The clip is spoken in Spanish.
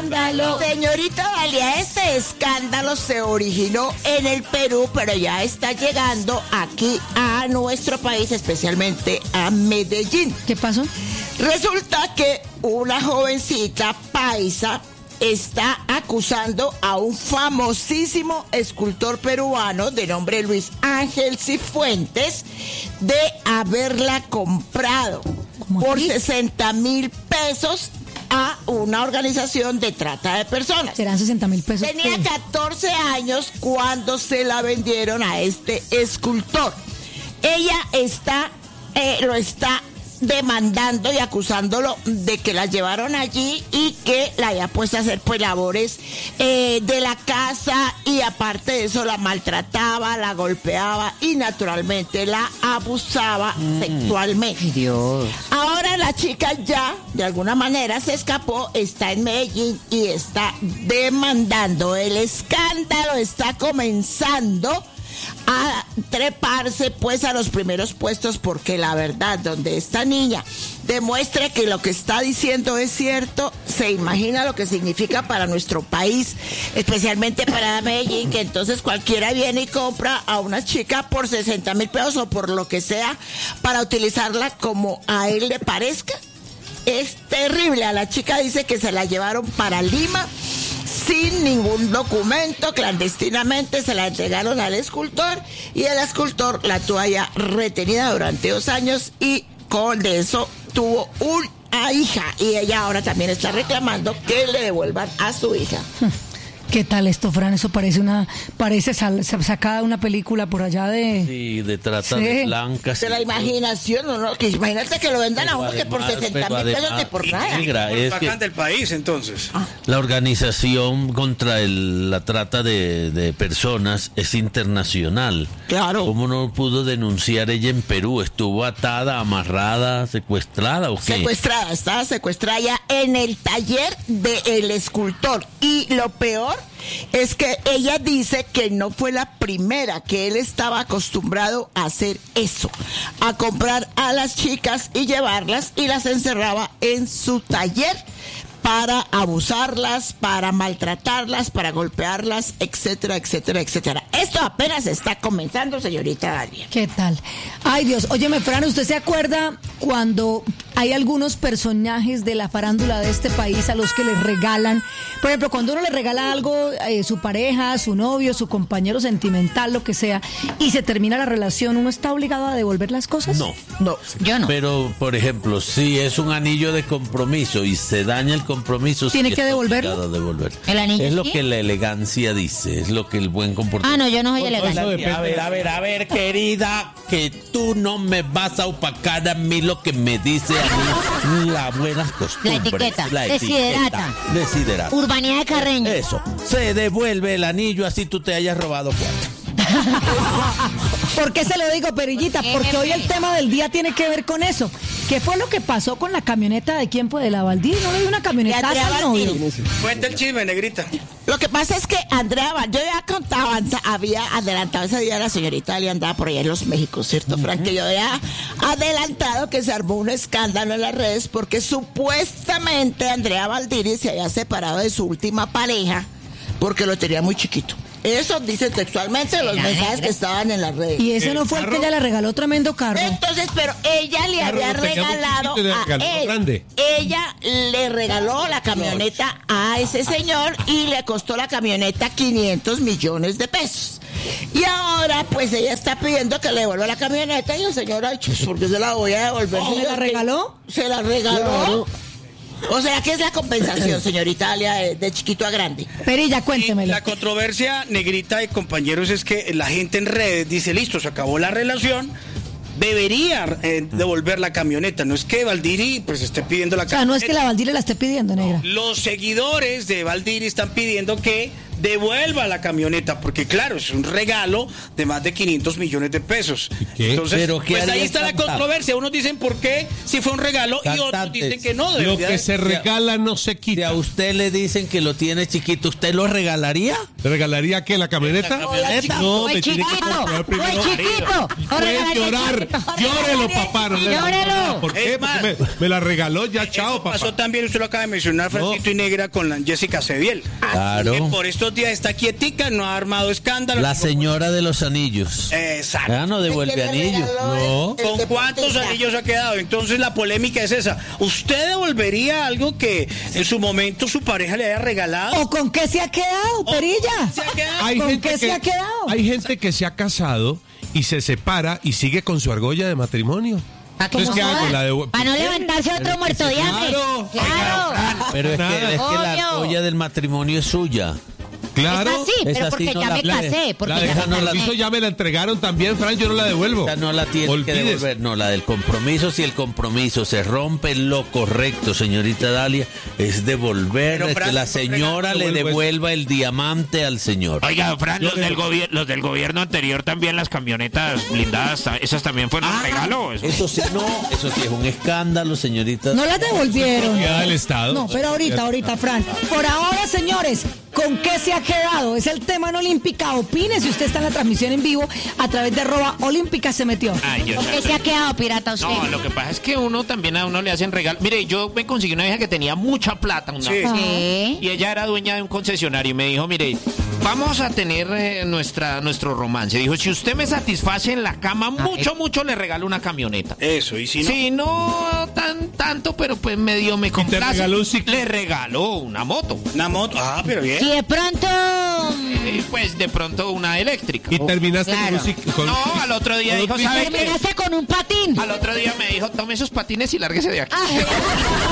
escándalo. Señorita Dalia, este escándalo se originó en el Perú, pero ya está llegando aquí a nuestro país, especialmente a Medellín. ¿Qué pasó? Resulta que una jovencita paisa está acusando a un famosísimo escultor peruano de nombre Luis Ángel Cifuentes de haberla comprado por 60,000 pesos a una organización de trata de personas. Serán 60,000 pesos. Tenía 14 años cuando se la vendieron a este escultor. Ella lo está demandando y acusándolo de que la llevaron allí y que la había puesto a hacer pues labores de la casa, y aparte de eso la maltrataba, la golpeaba y naturalmente la abusaba sexualmente. Dios. Ahora la chica ya de alguna manera se escapó, está en Medellín y está demandando. El escándalo está comenzando a treparse pues a los primeros puestos, porque la verdad, donde esta niña demuestre que lo que está diciendo es cierto, se imagina lo que significa para nuestro país, especialmente para Medellín, que entonces cualquiera viene y compra a una chica por 60,000 pesos o por lo que sea para utilizarla como a él le parezca. Es terrible. A la chica dice que se la llevaron para Lima sin ningún documento, clandestinamente se la entregaron al escultor, y el escultor la tuvo allá retenida durante 2 años, y de eso tuvo una hija, y ella ahora también está reclamando que le devuelvan a su hija. ¿Qué tal esto, Fran? Eso parece sacada de una película por allá de... Sí, de trata de blancas. De la imaginación, ¿no? Que imagínate que lo vendan a uno que por 60,000 pesos de por nada. Negra, es que del país, entonces. La organización contra la trata de personas es internacional. Claro. ¿Cómo no pudo denunciar ella en Perú? ¿Estuvo atada, amarrada, secuestrada o qué? Secuestrada, estaba secuestrada ya en el taller del escultor. Y lo peor es que ella dice que no fue la primera, que él estaba acostumbrado a hacer eso, a comprar a las chicas y llevarlas, y las encerraba en su taller para abusarlas, para maltratarlas, para golpearlas, etcétera, etcétera, etcétera. Esto apenas está comenzando, señorita Dalia. ¿Qué tal? Ay, Dios. Óyeme, Fran, ¿usted se acuerda cuando hay algunos personajes de la farándula de este país a los que les regalan? Por ejemplo, cuando uno le regala algo, su pareja, su novio, su compañero sentimental, lo que sea, y se termina la relación, ¿uno está obligado a devolver las cosas? No, yo no. Pero, por ejemplo, si es un anillo de compromiso y se daña el compromiso, ¿tiene sí que devolverlo? ¿El anillo? Es lo que la elegancia dice, es lo que el buen comportamiento. Ah, no, yo no soy elegante. A ver, querida, que tú no me vas a opacar a mí lo que me dice a mí las buenas costumbres. La etiqueta. Desiderata. Urbanidad de Carreño. Eso. Se devuelve el anillo así tú te hayas robado 4. ¿Por qué se lo digo, Perillita? Porque hoy el tema del día tiene que ver con eso. ¿Qué fue lo que pasó con la camioneta de quién fue? ¿De la Valdir? ¿No le dio una camioneta al novio? Cuenta el chisme, negrita. Lo que pasa es que Andrea, yo ya contaba, había adelantado ese día, la señorita le andaba por allá en los México, ¿cierto, Frank? Que yo había adelantado que se armó un escándalo en las redes porque supuestamente Andrea Valdiri se había separado de su última pareja porque lo tenía muy chiquito. Eso dicen textualmente los mensajes que estaban en las redes. Y ese no fue el que ella le regaló tremendo carro. Entonces, pero ella le había regalado a él. Ella le regaló la camioneta a ese señor y le costó la camioneta 500 millones de pesos. Y ahora, pues ella está pidiendo que le devuelva la camioneta y el señor ha dicho, ¿por qué se la voy a devolver? ¿Se la regaló? Se la regaló. Claro. O sea, ¿qué es la compensación, señorita Dalia, de chiquito a grande? Perilla, cuéntemelo. La controversia, negrita y compañeros, es que la gente en redes dice, listo, se acabó la relación, debería devolver la camioneta. No es que Valdiri pues esté pidiendo la camioneta. O sea, no es que la Valdiri la esté pidiendo, negra. Los seguidores de Valdiri están pidiendo que devuelva la camioneta, porque claro, es un regalo de más de 500 millones de pesos. ¿Qué? Entonces, ¿Pero qué pues ahí haría está la Cantante? controversia. Unos dicen por qué si fue un regalo y otros Cantante, dicen que no. Lo debería que de- se regala no se Si quita. a usted le dicen que lo tiene chiquito, ¿usted lo regalaría? ¿Le regalaría qué? ¿La camioneta? No, me tiene que comprar primero. Puede llorar. Llórelo, papá. No le haga nada. ¿Por qué? Es más, Porque me la regaló ya, Eso chao, pasó papá. también, usted lo acaba de mencionar, Franquito y Negra, con la Jessica Cediel. Claro. Que por estos días está quietica, no ha armado escándalo. La señora de los anillos. Exacto. Ya no devuelve anillos. No. ¿Con cuántos anillos ha quedado? Entonces la polémica es esa. ¿Usted devolvería algo que en su momento su pareja le haya regalado? ¿O con qué se ha quedado, Perilla? ¿Se ha quedado? Hay ¿Con gente qué se ha quedado? Hay gente que se ha casado y se separa y sigue con su argolla de matrimonio. Entonces, ¿qué hago? ¿La devuelvo? Para no levantarse otro muerto de hambre. Claro. Claro. Pero es que la Obvio. argolla del matrimonio es suya. Claro. Es así, pero Esa porque sí no ya la me plebe. casé. Porque La ya de esa no la- compromiso ya me la entregaron también, Fran, yo no la devuelvo. Esta no la tiene que Olvides. devolver. No, la del compromiso, si el compromiso se rompe, lo correcto, señorita Dalia, es devolver, Pero, es que Fran, la no señora le devuelvo devuelva el diamante al señor. Oiga, Fran, los del gobierno anterior también, las camionetas blindadas, esas también fueron un regalo. Eso sí, no, eso sí es un escándalo, señorita. No las devolvieron. Propiedad del Estado. No, pero ahorita, Fran. Por ahora, señores, ¿con qué se ha quedado? Es el tema en Olímpica. Opine si usted está en la transmisión en vivo a través de @Olímpica se metió. Ay, yo ¿Por qué se ha quedado pirata usted? No, lo que pasa es que uno también a uno le hacen regalos. Mire, yo me conseguí una vieja que tenía mucha plata. Sí. Sí. Y ella era dueña de un concesionario y me dijo, mire, vamos a tener nuestro romance. Dijo, si usted me satisface en la cama, mucho le regalo una camioneta. Eso, y si no. Si no tanto, pero pues medio me complace. regaló un ciclo. Le regaló una moto. Una moto. Ah, pero bien. Si de pronto... Pues de pronto una eléctrica. Y terminaste Claro. No, al otro día dijo, ¿sabe qué? Terminaste con un patín. Al otro día me dijo, tome esos patines y lárguese de aquí. Ah.